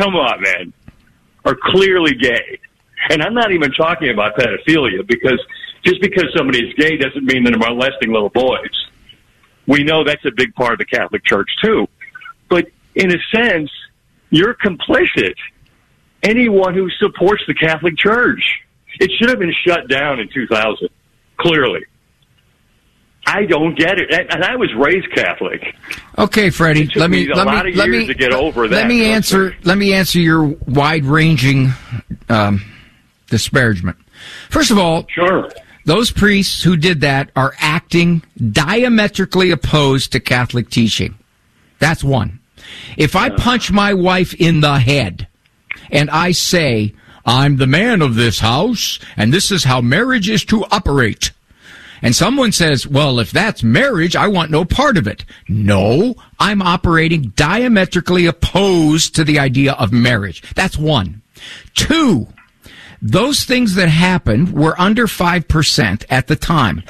come on, man, are clearly gay. And I'm not even talking about pedophilia, because just because somebody's gay doesn't mean they're molesting little boys. We know that's a big part of the Catholic Church, too. But in a sense, you're complicit. Anyone who supports the Catholic Church. It should have been shut down in 2000, clearly. I don't get it. And I was raised Catholic. Okay, Freddie, let me get over that. Let me answer your wide-ranging disparagement. First of all, sure. Those priests who did that are acting diametrically opposed to Catholic teaching. That's one. If I punch my wife in the head and I say, I'm the man of this house, and this is how marriage is to operate, and someone says, well, if that's marriage, I want no part of it. No, I'm operating diametrically opposed to the idea of marriage. That's one. Two, those things that happened were under 5% at the time.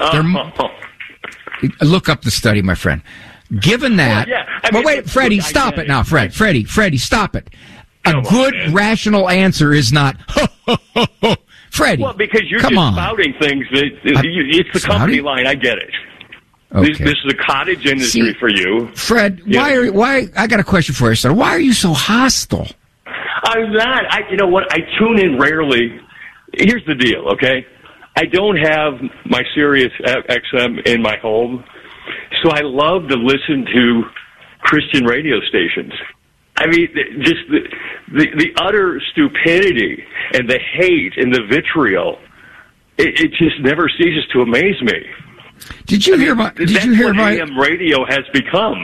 Look up the study, my friend. Given that... wait, Freddie, stop it now, Freddie, stop it. A good, rational answer is not, Freddie, well, because you're just spouting things that it's the company line. I get it. Okay. This is a cottage industry for you, Fred. Why? I got a question for you, sir. Why are you so hostile? I'm not. You know what? I tune in rarely. Here's the deal, okay? I don't have my Sirius XM in my home, so I love to listen to Christian radio stations. I mean, just the utter stupidity and the hate and the vitriol, it just never ceases to amaze me. Did you hear about AM radio has become?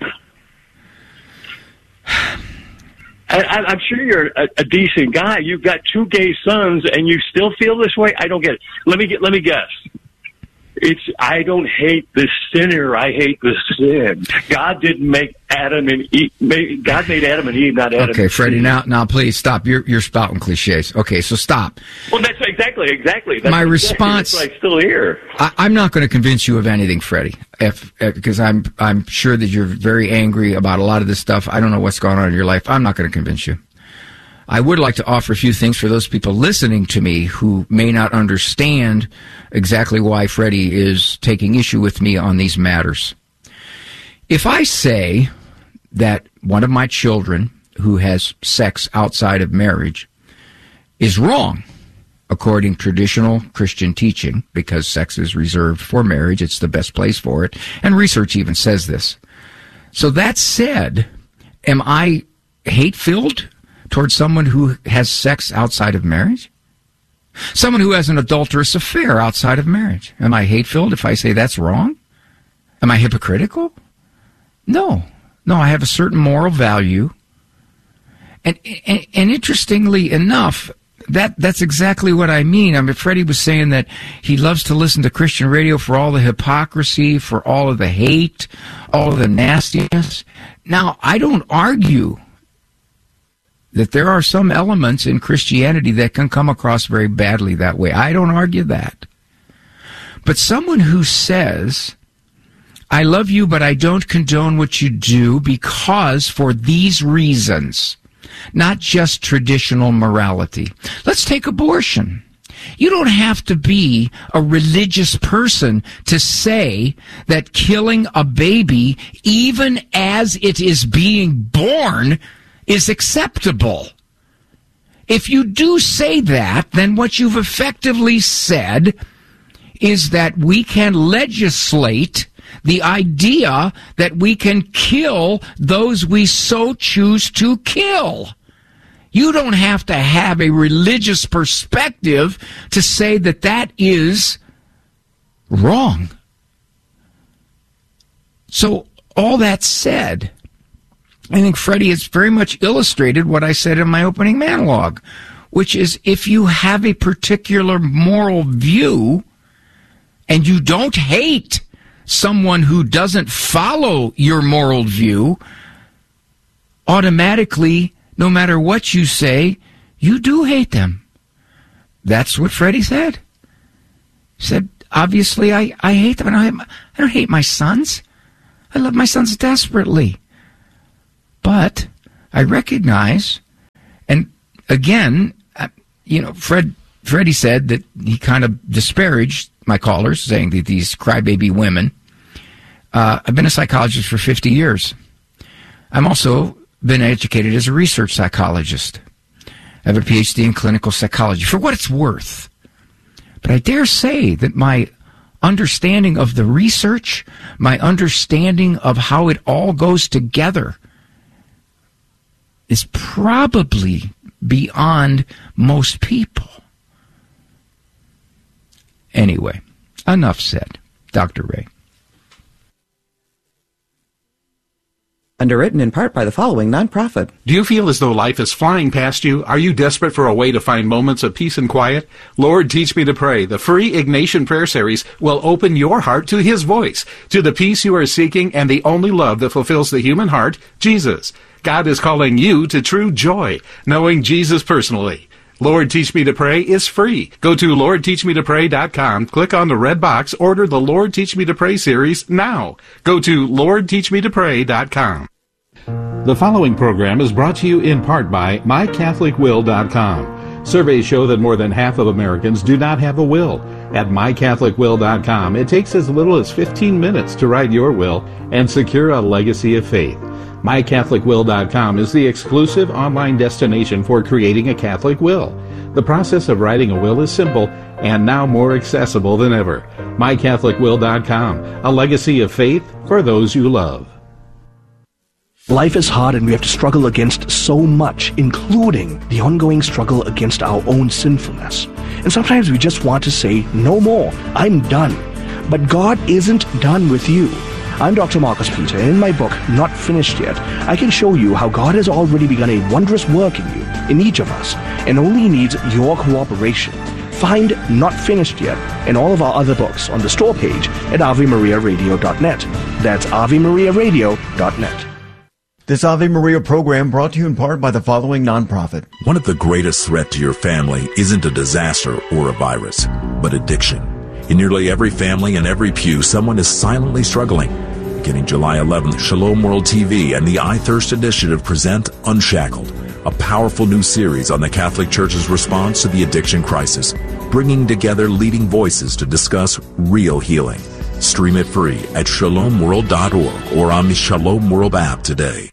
I'm sure you're a decent guy. You've got 2 gay sons, and you still feel this way? I don't get it. Let me guess. I don't hate the sinner. I hate the sin. God didn't make Adam and Eve. God made Adam and Eve, not Adam. Okay, Freddie. Now, please stop. You're spouting cliches. Okay, so stop. Well, that's exactly. That's my response. That's what I still hear. I'm not going to convince you of anything, Freddie, because I'm sure that you're very angry about a lot of this stuff. I don't know what's going on in your life. I'm not going to convince you. I would like to offer a few things for those people listening to me who may not understand exactly why Freddie is taking issue with me on these matters. If I say that one of my children who has sex outside of marriage is wrong, according to traditional Christian teaching, because sex is reserved for marriage, it's the best place for it, and research even says this. So that said, am I hate-filled towards someone who has sex outside of marriage? Someone who has an adulterous affair outside of marriage. Am I hate-filled if I say that's wrong? Am I hypocritical? No, I have a certain moral value. And interestingly enough, that's exactly what I mean. I mean, Freddie was saying that he loves to listen to Christian radio for all the hypocrisy, for all of the hate, all of the nastiness. Now, I don't argue that there are some elements in Christianity that can come across very badly that way. I don't argue that. But someone who says, I love you, but I don't condone what you do because for these reasons, not just traditional morality. Let's take abortion. You don't have to be a religious person to say that killing a baby, even as it is being born, is acceptable. If you do say that, then what you've effectively said is that we can legislate the idea that we can kill those we so choose to kill. You don't have to have a religious perspective to say that that is wrong. So, all that said, I think Freddie has very much illustrated what I said in my opening monologue, which is if you have a particular moral view and you don't hate someone who doesn't follow your moral view, automatically, no matter what you say, you do hate them. That's what Freddie said. He said, obviously, I hate them. I don't hate my sons. I love my sons desperately. But I recognize again, Freddie said that he kind of disparaged my callers, saying that these crybaby women. I've been a psychologist for 50 years. I'm also been educated as a research psychologist. I have a PhD in clinical psychology, for what it's worth. But I dare say that my understanding of the research, my understanding of how it all goes together, is probably beyond most people. Anyway, enough said. Dr. Ray. Underwritten in part by the following nonprofit. Do you feel as though life is flying past you? Are you desperate for a way to find moments of peace and quiet? Lord, Teach Me to Pray, the free Ignatian Prayer Series, will open your heart to His voice, to the peace you are seeking and the only love that fulfills the human heart, Jesus. God is calling you to true joy, knowing Jesus personally. Lord, Teach Me to Pray is free. Go to LordTeachMeToPray.com, click on the red box, order the Lord Teach Me to Pray series now. Go to LordTeachMeToPray.com. The following program is brought to you in part by MyCatholicWill.com. Surveys show that more than half of Americans do not have a will. At MyCatholicWill.com, it takes as little as 15 minutes to write your will and secure a legacy of faith. MyCatholicWill.com is the exclusive online destination for creating a Catholic will. The process of writing a will is simple and now more accessible than ever. MyCatholicWill.com, a legacy of faith for those you love. Life is hard and we have to struggle against so much, including the ongoing struggle against our own sinfulness. And sometimes we just want to say, no more, I'm done. But God isn't done with you. I'm Dr. Marcus Peter, and in my book, Not Finished Yet, I can show you how God has already begun a wondrous work in you, in each of us, and only needs your cooperation. Find Not Finished Yet and all of our other books on the store page at AveMariaRadio.net. That's AveMariaRadio.net. This Ave Maria program brought to you in part by the following nonprofit. One of the greatest threats to your family isn't a disaster or a virus, but addiction. In nearly every family and every pew, someone is silently struggling. Beginning July 11th, Shalom World TV and the I Thirst Initiative present Unshackled, a powerful new series on the Catholic Church's response to the addiction crisis, bringing together leading voices to discuss real healing. Stream it free at shalomworld.org or on the Shalom World app today.